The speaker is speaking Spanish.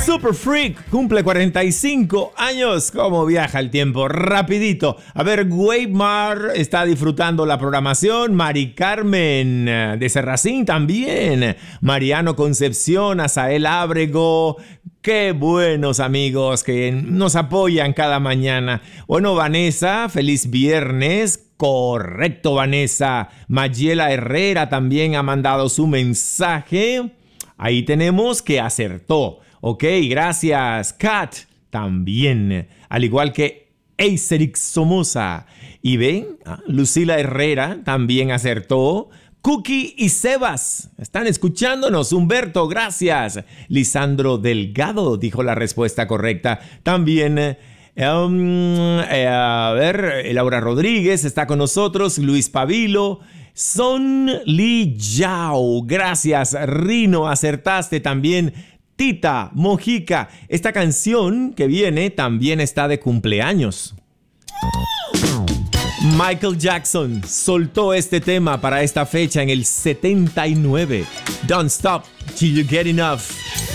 Super Freak cumple 45 años. ¿Cómo viaja el tiempo? Rapidito. A ver, Weimar está disfrutando la programación. Mari Carmen de Serracín también. Mariano Concepción, Azael Ábrego. Qué buenos amigos que nos apoyan cada mañana. Bueno, Vanessa, feliz viernes. Correcto, Vanessa. Mayela Herrera también ha mandado su mensaje. Ahí tenemos que acertó. Ok, gracias. Kat también. Al igual que Eiserix Somoza. Y ven, Lucila Herrera también acertó. Cookie y Sebas están escuchándonos. Humberto, gracias. Lisandro Delgado dijo la respuesta correcta. También, Laura Rodríguez está con nosotros. Luis Pavilo. Son Li Yao. Gracias, Rino. Acertaste también. Tita Mojica. Esta canción que viene también está de cumpleaños. Michael Jackson soltó este tema para esta fecha en el 79. Don't stop till you get enough.